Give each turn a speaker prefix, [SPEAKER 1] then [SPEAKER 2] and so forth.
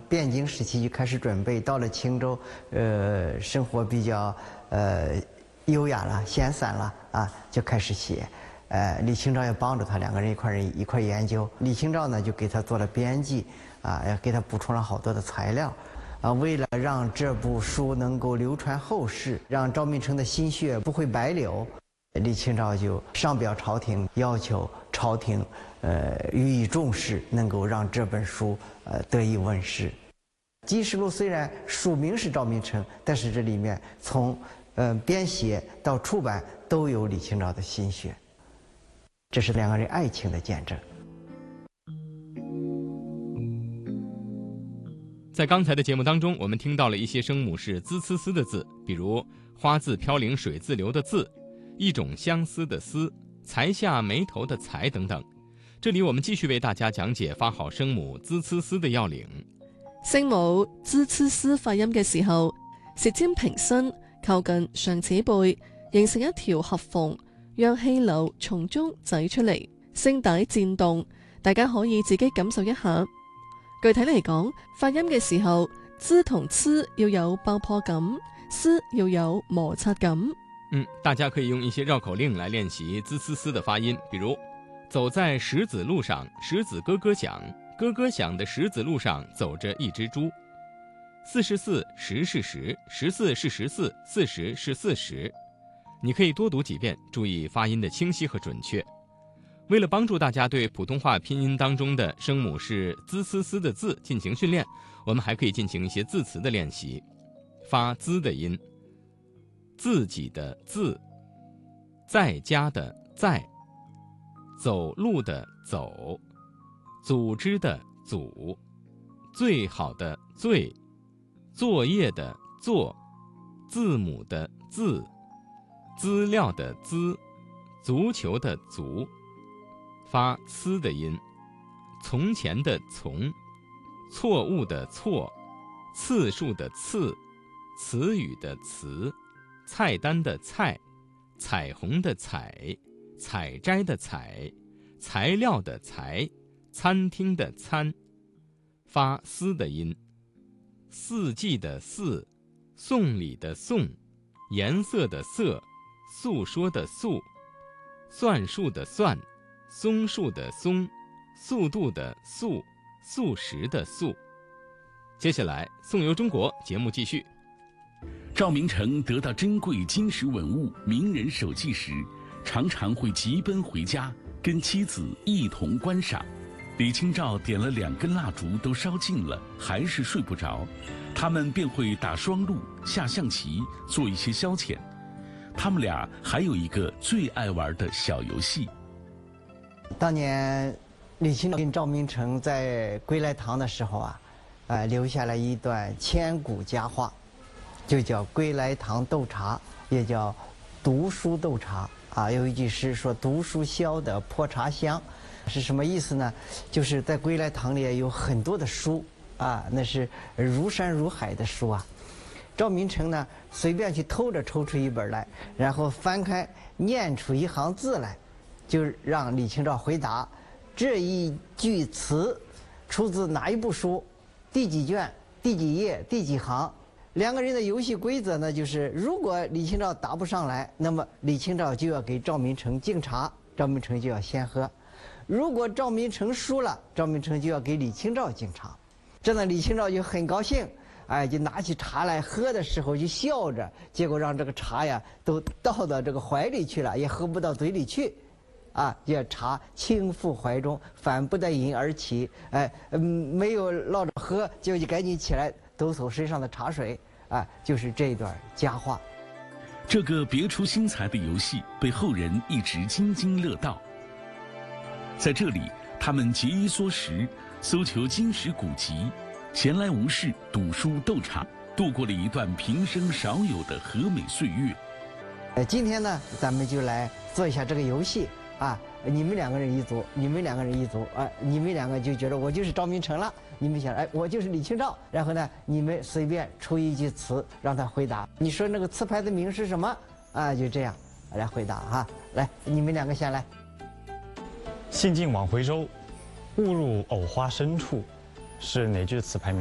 [SPEAKER 1] 汴京时期就开始准备，到了青州，生活比较优雅了、闲散了啊，就开始写。李清照也帮助他，两个人一块研究。李清照呢就给他做了编辑，也给他补充了好多的材料。为了让这部书能够流传后世，让赵明诚的心血不会白流，李清照就上表朝廷，要求朝廷予以重视，能够让这本书得以问世。《记实录》虽然署名是赵明诚，但是这里面从编写到出版都有李清照的心血，这是两个人爱情的见证。
[SPEAKER 2] 在刚才的节目当中，我们听到了一些声母是滋呲丝的字，比如花自飘零水自流的自，一种相思的思，才下眉头的才等等。这里我们继续为大家讲解发好声母滋呲丝的要領。
[SPEAKER 3] 聲母滋呲絲發音嘅時候，舌尖平伸，靠近上齒背，形成一條合縫，讓氣流從中擠出嚟，聲帶顫動，大家可以自己感受一下。具體嚟講，發音嘅時候，滋同呲要有爆破感，絲要有摩擦感。
[SPEAKER 2] 大家可以用一些繞口令來練習滋呲絲的發音，比如走在石子路上，石子咯咯響，咯咯響的石子路上走着一隻豬。44十是十，14是14，40是40。你可以多讀幾遍，注意發音的清晰和準確。為了幫助大家對普通話拼音當中的聲母是滋呲絲的字進行訓練，我們還可以進行一些字詞的練習。發滋的音，自己的自，在家的在，走路的走，組織的組，最好的最，作業的作，字母的字，資料的資，足球的足。發呲的音，從前的從，錯誤的錯，次數的次，詞語的詞，菜單的菜，彩虹的彩，采摘的采，材料的材，餐廳的餐。發絲的音，四季的四，送禮的送，顏色的色，訴說的訴，算術的算，松樹的松，速度的速，素食的素。接下来颂游中国节目继续。
[SPEAKER 4] 赵明诚得到珍贵金石文物、名人手迹时，常常会急奔回家，跟妻子一同观赏。李清照点了2根蜡烛都烧尽了，还是睡不着，他们便会打双陆、下象棋，做一些消遣。他们俩还有一个最爱玩的小游戏。
[SPEAKER 1] 当年李清照跟赵明诚在归来堂的时候留下了一段千古佳话，就叫归来堂斗茶，也叫读书斗茶有一句诗说读书消得破茶香，是什么意思呢？就是在归来堂里有很多的书那是如山如海的书赵明诚呢随便去偷着抽出一本来，然后翻开念出一行字来，就让李清照回答这一句词出自哪一部书，第几卷，第几页，第几行。2个人的游戏规则呢，就是如果李清照答不上来，那么李清照就要给赵明诚敬茶，赵明诚就要先喝；如果赵明诚输了，赵明诚就要给李清照敬茶。这呢，李清照就很高兴，就拿起茶来喝的时候就笑着，结果让这个茶呀都倒到这个怀里去了，也喝不到嘴里去。这茶轻覆怀中，反不得饮而起。没有落着喝，就赶紧起来抖擞身上的茶水。就是这一段佳话。
[SPEAKER 4] 这个别出心裁的游戏被后人一直津津乐道。在这里，他们节衣缩食，搜求金石古籍，闲来无事读书斗茶，度过了一段平生少有的和美岁月。
[SPEAKER 1] 今天呢，咱们就来做一下这个游戏。你们2个人一组，你们2个人一组，你们2个就觉得我就是赵明诚了，你们想，我就是李清照，然后呢，你们随便出一句词让他回答。你说那个词牌的名是什么？就这样来回答来，你们2个先来。
[SPEAKER 5] 兴尽晚回舟，误入藕花深处，是哪句词牌名？